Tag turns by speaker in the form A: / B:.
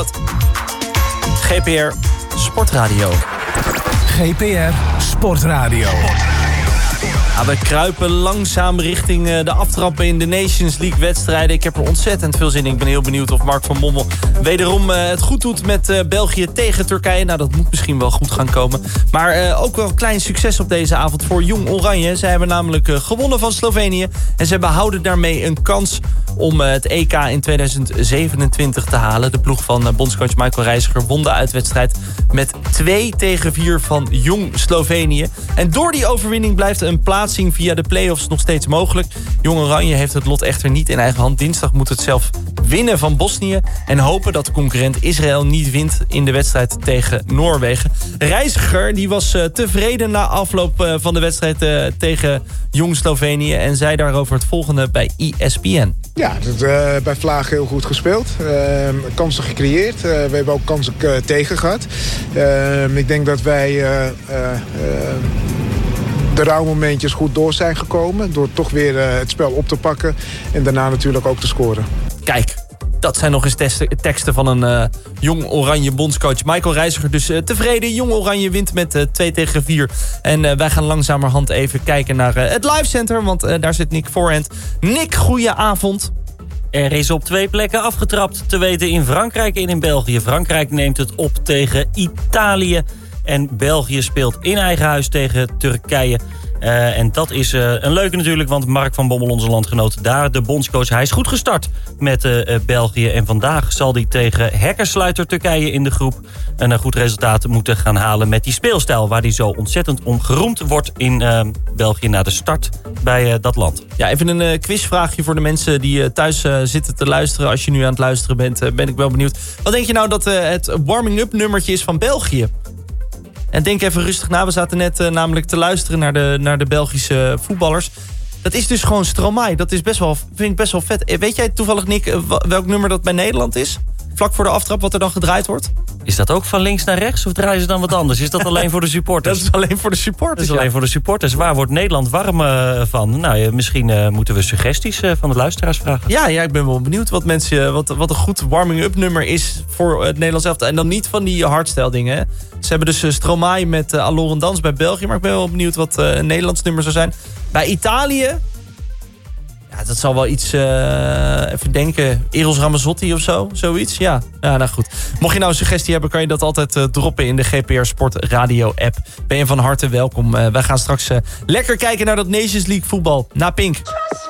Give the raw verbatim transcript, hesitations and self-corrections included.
A: G P R Sportradio.
B: G P R Sportradio.
A: Ja, we kruipen langzaam richting de aftrappen in de Nations League wedstrijden. Ik heb er ontzettend veel zin in. Ik ben heel benieuwd of Mark van Bommel wederom het goed doet met België tegen Turkije. Nou, dat moet misschien wel goed gaan komen. Maar uh, ook wel een klein succes op deze avond voor Jong Oranje. Zij hebben namelijk uh, gewonnen van Slovenië. En ze behouden daarmee een kans om uh, het E K in tweeduizend zevenentwintig te halen. De ploeg van uh, bondscoach Michael Reiziger won de uitwedstrijd met twee tegen vier van Jong Slovenië. En door die overwinning blijft een plaatsing via de play-offs nog steeds mogelijk. Jong Oranje heeft het lot echter niet in eigen hand. Dinsdag moet het zelf winnen van Bosnië en hopen dat de concurrent Israël niet wint in de wedstrijd tegen Noorwegen. Reiziger die was uh, tevreden na afloop uh, van de wedstrijd uh, tegen Jong Slovenië en zei daarover het volgende bij E S P N.
C: Ja, het, uh, bij Vlaag heel goed gespeeld. Uh, kansen gecreëerd. Uh, we hebben ook kansen uh, tegen gehad. Uh, ik denk dat wij Uh, uh, uh, de rouwmomentjes goed door zijn gekomen. Door toch weer uh, het spel op te pakken. En daarna natuurlijk ook te scoren.
A: Kijk, dat zijn nog eens testen, teksten van een uh, Jong Oranje bondscoach Michael Reiziger. Dus uh, tevreden. Jong Oranje wint met uh, twee tegen vier. En uh, wij gaan langzamerhand even kijken naar uh, het Live Center. Want uh, daar zit Nick Voorhand. Nick, goeie avond.
D: Er is op twee plekken afgetrapt. Te weten in Frankrijk en in België. Frankrijk neemt het op tegen Italië. En België speelt in eigen huis tegen Turkije. Uh, en dat is uh, een leuke natuurlijk, want Mark van Bommel, onze landgenoot, daar de bondscoach, hij is goed gestart met uh, uh, België. En vandaag zal hij tegen hekkensluiter Turkije in de groep een uh, goed resultaat moeten gaan halen met die speelstijl, waar hij zo ontzettend om geroemd wordt in uh, België na de start bij uh, dat land.
A: Ja, even een uh, quizvraagje voor de mensen die uh, thuis uh, zitten te luisteren. Als je nu aan het luisteren bent, uh, ben ik wel benieuwd. Wat denk je nou dat uh, het warming-up nummertje is van België? En denk even rustig na. We zaten net uh, namelijk te luisteren naar de, naar de Belgische voetballers. Dat is dus gewoon Stromae. Dat is best wel, vind ik best wel vet. Weet jij toevallig, Nick, welk nummer dat bij Nederland is? Vlak voor de aftrap, wat er dan gedraaid wordt?
D: Is dat ook van links naar rechts of draaien ze dan wat anders? Is dat alleen voor de supporters?
A: Dat is alleen voor de supporters.
D: Dat is alleen
A: ja.
D: voor de supporters. Waar wordt Nederland warm uh, van? Nou, ja, misschien uh, moeten we suggesties uh, van de luisteraars vragen.
A: Ja, ja, ik ben wel benieuwd wat mensen, wat, wat een goed warming-up nummer is voor het Nederlands elftal. En dan niet van die hardstyle dingen. Hè. Ze hebben dus uh, Stromae met uh, Allure Dans bij België. Maar ik ben wel benieuwd wat uh, een Nederlands nummer zou zijn. Bij Italië. Ja, dat zal wel iets, uh, even denken, Eros Ramazzotti of zo, zoiets. Ja, ja, nou goed. Mocht je nou een suggestie hebben, kan je dat altijd uh, droppen in de G P R Sport Radio app. Ben je van harte welkom. Uh, wij gaan straks uh, lekker kijken naar dat Nations League voetbal. Na Pink.